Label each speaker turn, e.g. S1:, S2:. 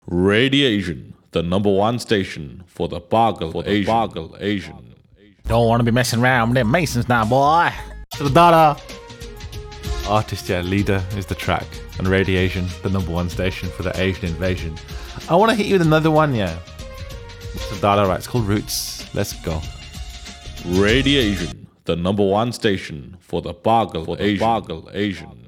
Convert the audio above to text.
S1: Radiation, the number one station for the Boggle Asian.
S2: Don't want to be messing around with them Masons now, boy. To the data.
S3: Artist, leader is the track, and Radiation, the number one station for the Asian invasion. I want to hit you with another one, It's the data, right? It's called Roots. Let's go.
S1: Radiation, the number one station for the Boggle Asian.